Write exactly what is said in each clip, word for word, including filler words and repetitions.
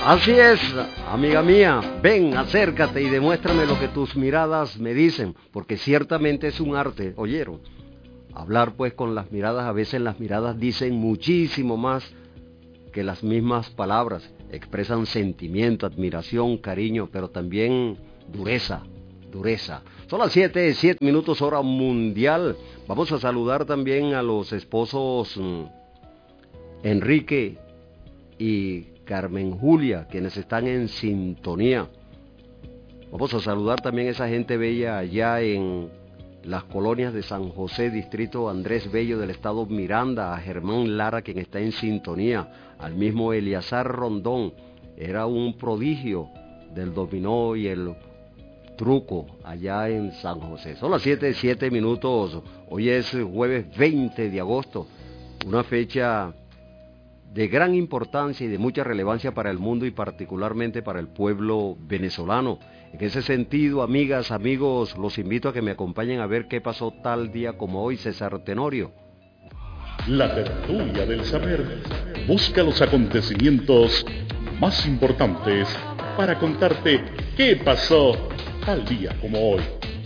Así es, amiga mía, ven, acércate y demuéstrame lo que tus miradas me dicen, porque ciertamente es un arte, ¿oyeron? Hablar pues con las miradas, a veces las miradas dicen muchísimo más que las mismas palabras, expresan sentimiento, admiración, cariño, pero también dureza, dureza. Son las siete, siete minutos hora mundial. Vamos a saludar también a los esposos mmm, Enrique y Carmen Julia, quienes están en sintonía. Vamos a saludar también a esa gente bella allá en las colonias de San José, distrito Andrés Bello del estado Miranda, a Germán Lara, quien está en sintonía, al mismo Eliazar Rondón, era un prodigio del dominó y el truco allá en San José. Son las siete, siete minutos, hoy es jueves veinte de agosto, una fecha de gran importancia y de mucha relevancia para el mundo y particularmente para el pueblo venezolano. En ese sentido, amigas, amigos, los invito a que me acompañen a ver qué pasó tal día como hoy, César Tenorio. La tertulia del saber busca los acontecimientos más importantes para contarte qué pasó tal día como hoy.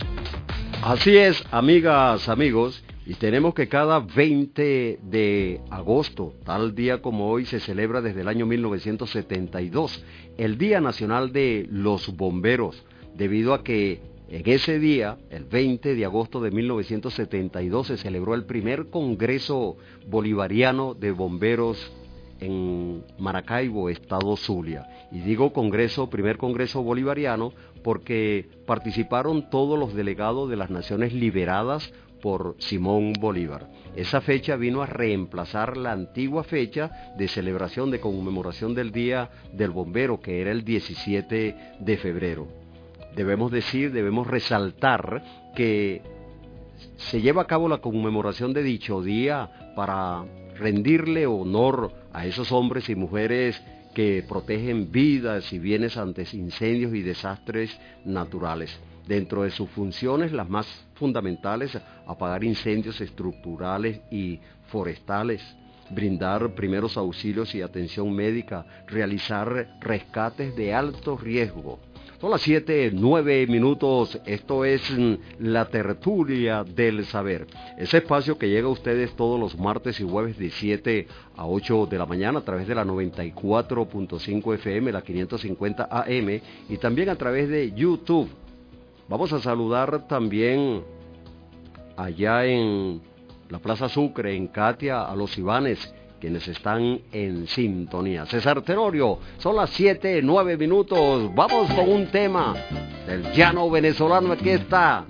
Así es, amigas, amigos, y tenemos que cada veinte de agosto, tal día como hoy, se celebra desde el año mil novecientos setenta y dos, el Día Nacional de los Bomberos, debido a que en ese día, el veinte de agosto de mil novecientos setenta y dos, se celebró el primer Congreso Bolivariano de Bomberos en Maracaibo, estado Zulia. Y digo congreso, primer Congreso Bolivariano, porque participaron todos los delegados de las naciones liberadas por Simón Bolívar. Esa fecha vino a reemplazar la antigua fecha de celebración de conmemoración del Día del Bombero, que era el diecisiete de febrero. Debemos decir, debemos resaltar que se lleva a cabo la conmemoración de dicho día para rendirle honor a esos hombres y mujeres que protegen vidas y bienes ante incendios y desastres naturales. Dentro de sus funciones, las más fundamentales, apagar incendios estructurales y forestales, brindar primeros auxilios y atención médica, realizar rescates de alto riesgo. Son las siete, nueve minutos, esto es la tertulia del saber. Ese espacio que llega a ustedes todos los martes y jueves de siete a ocho de la mañana a través de la noventa y cuatro punto cinco F M, la quinientos cincuenta A M y también a través de YouTube. Vamos a saludar también allá en la Plaza Sucre, en Catia, a los Ivanes, quienes están en sintonía. César Tenorio, son las siete, nueve minutos, vamos con un tema del llano venezolano, aquí está,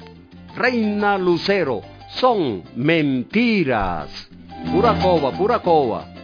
Reina Lucero, son mentiras, pura coba, pura coba.